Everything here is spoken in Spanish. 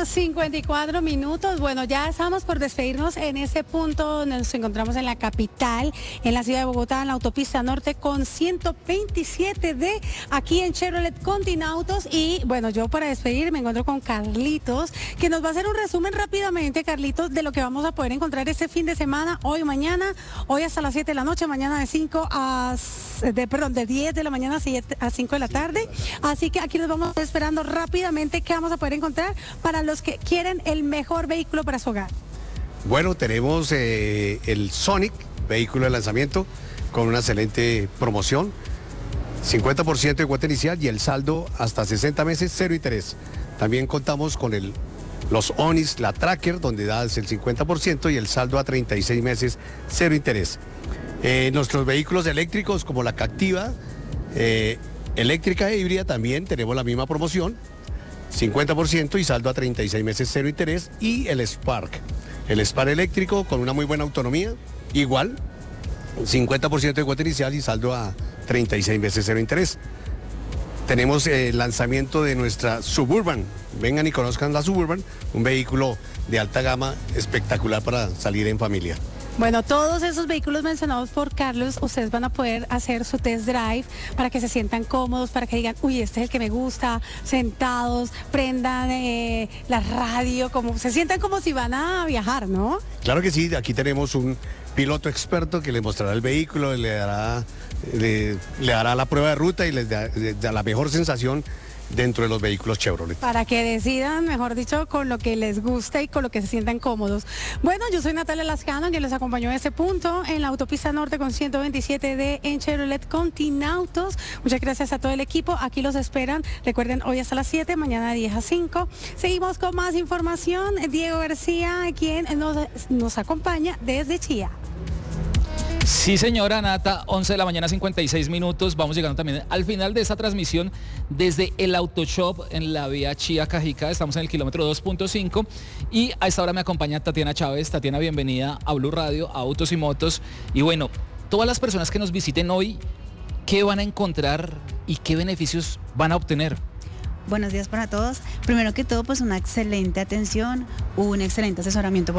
8:54. Bueno, ya estamos por despedirnos en ese punto donde nos encontramos en la capital, en la ciudad de Bogotá, en la autopista norte con 127D, aquí en Chevrolet Continautos. Y bueno, yo para despedir me encuentro con Carlitos, que nos va a hacer un resumen rápidamente, Carlitos, de lo que vamos a poder encontrar este fin de semana, hoy, mañana, hoy hasta las 7 de la noche, mañana de 10 de la mañana a 5 de la tarde. Así que aquí nos vamos esperando rápidamente qué vamos a poder encontrar para los que quieren el mejor vehículo para su hogar. Bueno, tenemos el Sonic, vehículo de lanzamiento, con una excelente promoción, 50% de cuota inicial y el saldo hasta 60 meses, cero interés. También contamos con los Onix, la Tracker, donde das el 50% y el saldo a 36 meses, cero interés. Nuestros vehículos eléctricos como la Captiva, eléctrica e híbrida, también tenemos la misma promoción, 50% y saldo a 36 meses, cero interés. Y el Spark eléctrico con una muy buena autonomía, igual, 50% de cuota inicial y saldo a 36 meses, cero interés. Tenemos el lanzamiento de nuestra Suburban. Vengan y conozcan la Suburban, un vehículo de alta gama espectacular para salir en familia. Bueno, todos esos vehículos mencionados por Carlos, ustedes van a poder hacer su test drive para que se sientan cómodos, para que digan, uy, este es el que me gusta, sentados, prendan la radio, como se sientan como si van a viajar, ¿no? Claro que sí, aquí tenemos un piloto experto que les mostrará el vehículo, le dará la prueba de ruta y les da la mejor sensación dentro de los vehículos Chevrolet. Para que decidan, mejor dicho, con lo que les gusta y con lo que se sientan cómodos. Bueno, yo soy Natalia Lascano, yo les acompaño a este punto en la autopista norte con 127D en Chevrolet Continautos. Muchas gracias a todo el equipo, aquí los esperan. Recuerden, hoy hasta las 7, mañana de 10 a 5. Seguimos con más información. Diego García, quien nos acompaña desde Chía. Sí, señora Nata, 11 de la mañana, 56 minutos. Vamos llegando también al final de esta transmisión desde el Auto Shop en la vía Chía Cajica. Estamos en el kilómetro 2.5 y a esta hora me acompaña Tatiana Chávez. Tatiana, bienvenida a Blue Radio, a Autos y Motos. Y bueno, todas las personas que nos visiten hoy, ¿qué van a encontrar y qué beneficios van a obtener? Buenos días para todos. Primero que todo, pues una excelente atención, un excelente asesoramiento